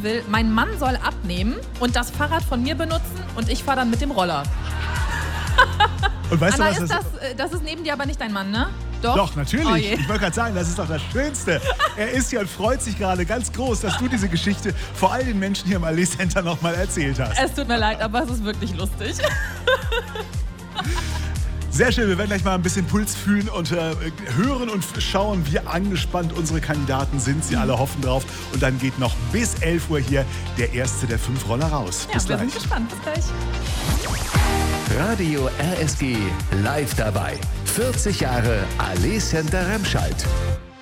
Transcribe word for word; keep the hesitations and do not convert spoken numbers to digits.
will, mein Mann soll abnehmen und das Fahrrad von mir benutzen und ich fahre dann mit dem Roller. Und weißt Anna, du, was ist das, äh, das ist neben dir aber nicht dein Mann, ne? Doch, Doch, natürlich. Oh je. Ich wollte gerade sagen, das ist doch das Schönste. Er ist hier und freut sich gerade ganz groß, dass du diese Geschichte vor all den Menschen hier im Allee Center nochmal erzählt hast. Es tut mir leid, aber es ist wirklich lustig. Sehr schön, wir werden gleich mal ein bisschen Puls fühlen und äh, hören und schauen, wie angespannt unsere Kandidaten sind. Sie alle hoffen drauf. Und dann geht noch bis elf Uhr hier der erste der fünf Roller raus. Ja, bis wir gleich. sind gespannt. Bis gleich. Radio R S G live dabei. vierzig Jahre Allee Center Remscheid.